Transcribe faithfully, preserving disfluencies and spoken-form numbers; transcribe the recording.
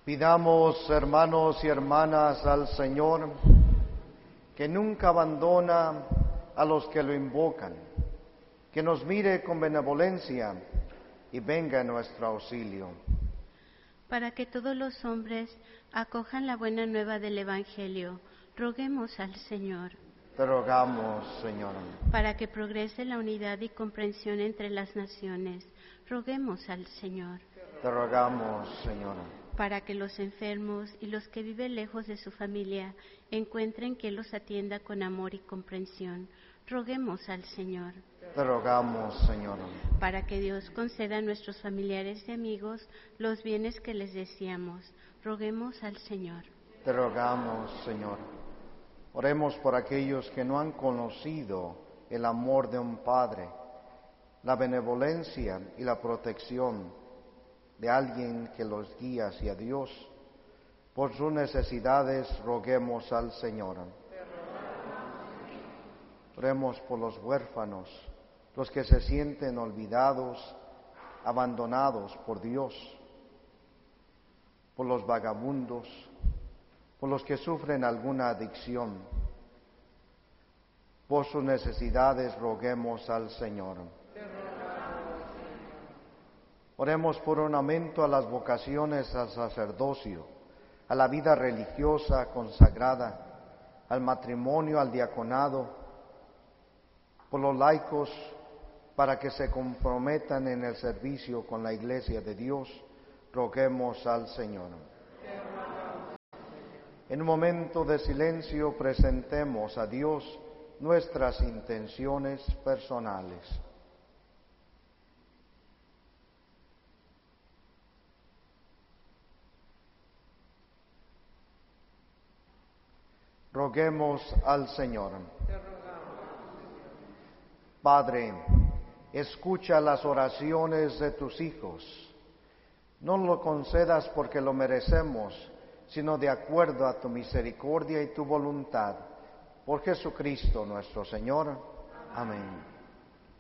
Pidamos, hermanos y hermanas, al Señor, que nunca abandona a los que lo invocan, que nos mire con benevolencia y venga en nuestro auxilio. Para que todos los hombres acojan la buena nueva del Evangelio, roguemos al Señor. Te rogamos, Señor. Para que progrese la unidad y comprensión entre las naciones, roguemos al Señor. Te rogamos, Señor. Para que los enfermos y los que viven lejos de su familia encuentren quien los atienda con amor y comprensión, roguemos al Señor. Te rogamos, Señor. Para que Dios conceda a nuestros familiares y amigos los bienes que les deseamos, roguemos al Señor. Te rogamos, Señor. Oremos por aquellos que no han conocido el amor de un Padre, la benevolencia y la protección de alguien que los guía hacia Dios. Por sus necesidades roguemos al Señor. Oremos por los huérfanos, los que se sienten olvidados, abandonados por Dios, por los vagabundos, por los que sufren alguna adicción. Por sus necesidades roguemos al Señor. Oremos por un aumento a las vocaciones al sacerdocio, a la vida religiosa consagrada, al matrimonio, al diaconado, por los laicos, para que se comprometan en el servicio con la Iglesia de Dios, roguemos al Señor. En un momento de silencio presentemos a Dios nuestras intenciones personales. Roguemos al Señor. Padre, escucha las oraciones de tus hijos. No lo concedas porque lo merecemos, sino de acuerdo a tu misericordia y tu voluntad. Por Jesucristo nuestro Señor. Amén.